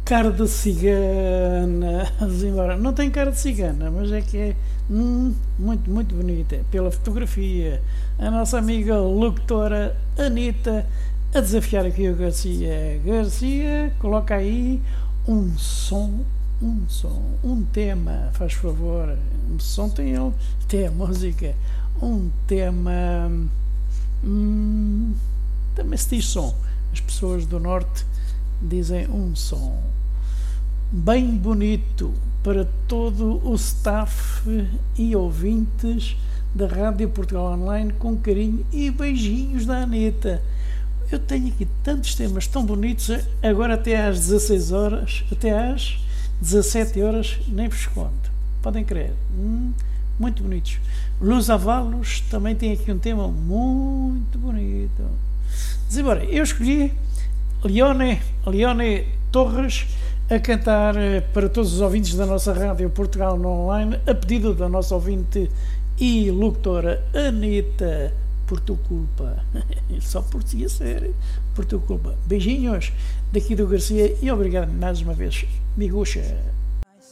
cara de cigana, embora não tem cara de cigana, mas é que é muito, muito bonita pela fotografia. A nossa amiga locutora Anitta a desafiar aqui o Garcia. Garcia, coloca aí um som, um tema, faz favor. Um som tem ele, tem a música, um tema. Também se diz som. As pessoas do norte dizem um som bem bonito para todo o staff e ouvintes da Rádio Portugal Online, com carinho e beijinhos da Anitta. Eu tenho aqui tantos temas tão bonitos, agora até às 16 horas, até às 17 horas, nem vos conto. Podem crer. Muito bonitos. Luz Avalos também tem aqui um tema muito bonito. Embora, eu escolhi Leone Torres a cantar para todos os ouvintes da nossa Rádio Portugal Online, a pedido da nossa ouvinte e locutora Anitta, por tua culpa. Só por ti, a sério, por tua culpa. Beijinhos daqui do Garcia e obrigado mais uma vez, miguxa.